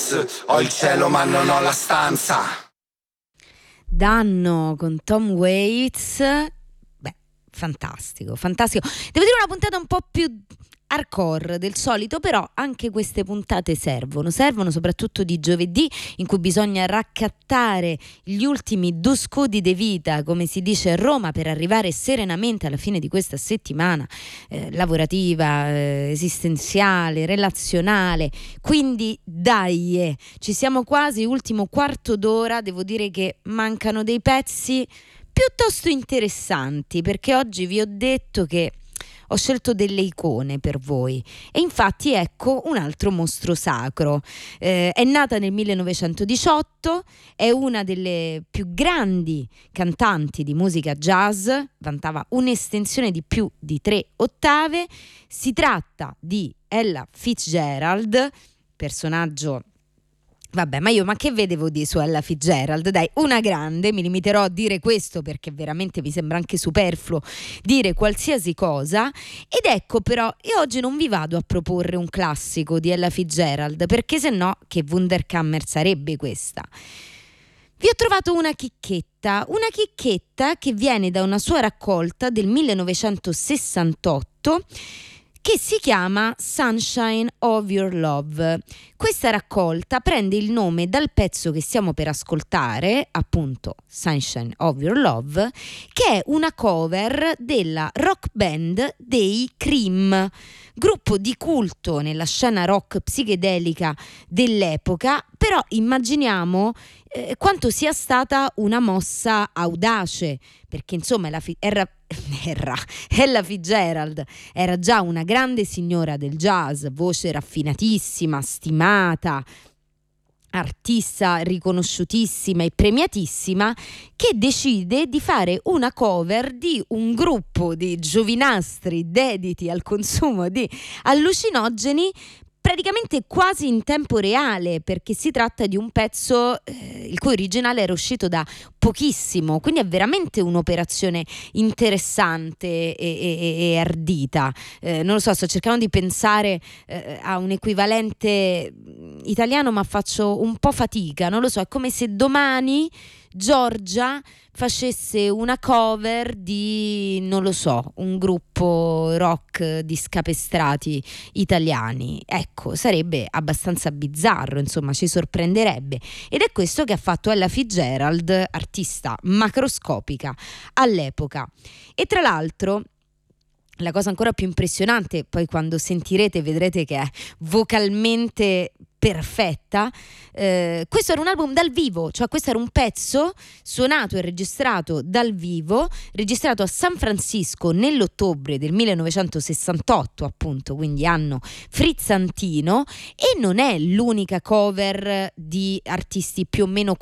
Waits, ho il cielo ma non ho la stanza. Danno con Tom Waits. Beh, fantastico, fantastico. Devo dire una puntata un po' più hardcore del solito, però anche queste puntate servono soprattutto di giovedì, in cui bisogna raccattare gli ultimi 2 scudi di vita, come si dice a Roma, per arrivare serenamente alla fine di questa settimana lavorativa, esistenziale, relazionale. Quindi dai, ci siamo quasi, ultimo quarto d'ora. Devo dire che mancano dei pezzi piuttosto interessanti, perché oggi vi ho detto che ho scelto delle icone per voi, e infatti ecco un altro mostro sacro. È nata nel 1918, è una delle più grandi cantanti di musica jazz, vantava un'estensione di più di 3 ottave. Si tratta di Ella Fitzgerald, personaggio. Vabbè, ma che vedevo di su Ella Fitzgerald? Dai, una grande, mi limiterò a dire questo perché veramente mi sembra anche superfluo dire qualsiasi cosa. Ed ecco però, io oggi non vi vado a proporre un classico di Ella Fitzgerald, perché se no che Wunderkammer sarebbe questa. Vi ho trovato una chicchetta che viene da una sua raccolta del 1968 che si chiama Sunshine of Your Love. Questa raccolta prende il nome dal pezzo che stiamo per ascoltare, appunto Sunshine of Your Love, che è una cover della rock band dei Cream, gruppo di culto nella scena rock psichedelica dell'epoca. Però immaginiamo quanto sia stata una mossa audace, perché insomma Ella Fitzgerald era già una grande signora del jazz, voce raffinatissima, stimata, artista riconosciutissima e premiatissima, che decide di fare una cover di un gruppo di giovinastri dediti al consumo di allucinogeni, praticamente quasi in tempo reale, perché si tratta di un pezzo il cui originale era uscito da pochissimo, quindi è veramente un'operazione interessante e ardita. Non lo so, sto cercando di pensare a un equivalente italiano, ma faccio un po' fatica, non lo so, è come se domani Giorgia facesse una cover di, non lo so, un gruppo rock di scapestrati italiani. Ecco, sarebbe abbastanza bizzarro, insomma, ci sorprenderebbe. Ed è questo che ha fatto Ella Fitzgerald, artista macroscopica all'epoca. E tra l'altro la cosa ancora più impressionante, poi quando sentirete vedrete che è vocalmente perfetta, questo era un album dal vivo, cioè questo era un pezzo suonato e registrato dal vivo, registrato a San Francisco nell'ottobre del 1968, appunto, quindi anno frizzantino. E non è l'unica cover di artisti più o meno